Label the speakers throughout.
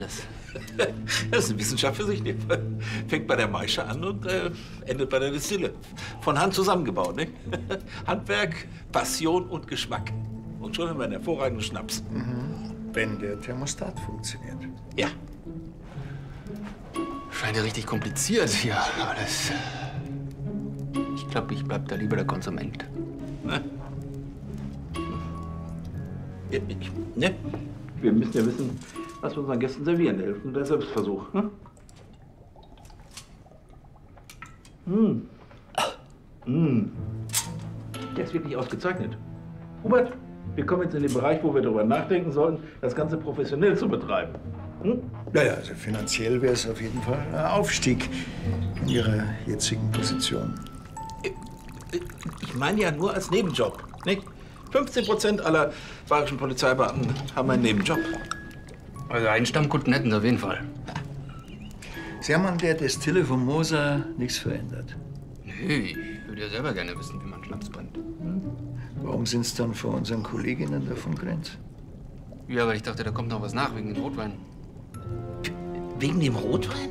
Speaker 1: Das ist eine Wissenschaft für sich. Fängt bei der Maische an und endet bei der Destille. Von Hand zusammengebaut. Ne? Handwerk, Passion und Geschmack. Und schon haben wir einen hervorragenden Schnaps.
Speaker 2: Wenn der Thermostat funktioniert.
Speaker 1: Ja.
Speaker 3: Scheint ja richtig kompliziert hier alles. Ich glaube, ich bleib da lieber der Konsument.
Speaker 1: Ne? Wir müssen ja wissen, was wir unseren Gästen servieren. Der hilft nur der Selbstversuch. Der ist wirklich ausgezeichnet. Hubert, wir kommen jetzt in den Bereich, wo wir darüber nachdenken sollen, das Ganze professionell zu betreiben.
Speaker 2: Ja, also finanziell wäre es auf jeden Fall ein Aufstieg in Ihrer jetzigen Position.
Speaker 1: Ich meine ja nur als Nebenjob, nicht? 15% aller bayerischen Polizeibeamten haben einen Nebenjob.
Speaker 3: Also einen Stammkunden hätten sie auf jeden Fall.
Speaker 2: Sie haben an der Destille von Moser nichts verändert.
Speaker 3: Nö, ich würde ja selber gerne wissen, wie man Schnaps brennt.
Speaker 2: Warum sind Sie dann vor unseren Kolleginnen davon gerannt?
Speaker 3: Ja, weil ich dachte, da kommt noch was nach wegen dem Rotwein.
Speaker 1: Wegen dem Rotwein?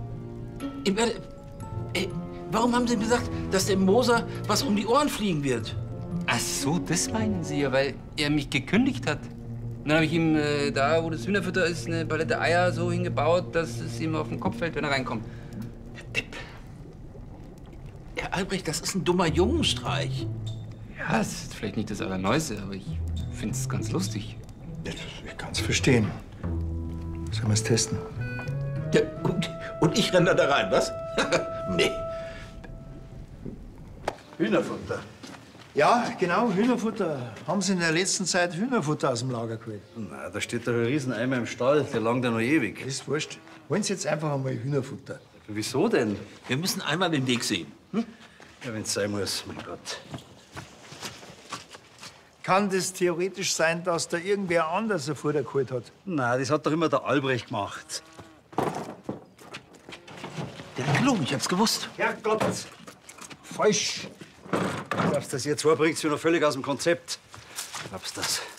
Speaker 1: Warum haben Sie gesagt, dass dem Moser was um die Ohren fliegen wird?
Speaker 3: Ach so, das meinen Sie ja, weil er mich gekündigt hat. Und dann habe ich ihm da, wo das Hühnerfutter ist, eine Palette Eier so hingebaut, dass es ihm auf den Kopf fällt, wenn er reinkommt. Der Depp.
Speaker 1: Herr Albrecht, das ist ein dummer Jungenstreich.
Speaker 3: Ja, das ist vielleicht nicht das Allerneueste, aber ich finde es ganz lustig.
Speaker 2: Ich kann es verstehen. Sollen wir es testen?
Speaker 1: Ja, und ich renne da rein, was? Nee. Hühnerfutter.
Speaker 2: Ja, genau, Hühnerfutter. Haben Sie in der letzten Zeit Hühnerfutter aus dem Lager geholt?
Speaker 4: Na, da steht doch ein Rieseneimer im Stall, der langt ja noch ewig.
Speaker 2: Ist wurscht. Holen Sie jetzt einfach einmal Hühnerfutter.
Speaker 4: Wieso denn?
Speaker 1: Wir müssen einmal den Weg sehen.
Speaker 4: Ja, wenn's sein muss, mein Gott.
Speaker 2: Kann das theoretisch sein, dass da irgendwer anders ein Futter geholt hat?
Speaker 4: Na, das hat doch immer der Albrecht gemacht.
Speaker 1: Der hat gelogen, ich hab's gewusst.
Speaker 2: Herrgott! Falsch!
Speaker 4: Glaubst du, das ihr zwei bringt's wieder völlig aus dem Konzept? Glaubst du das?